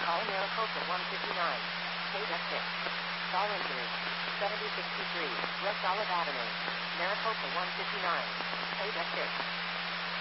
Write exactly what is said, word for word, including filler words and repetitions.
Call Maricopa one fifty-nine. Paid at six. Star injury. seventy sixty-three. West Olive Avenue. Maricopa one fifty-nine. Paid at six.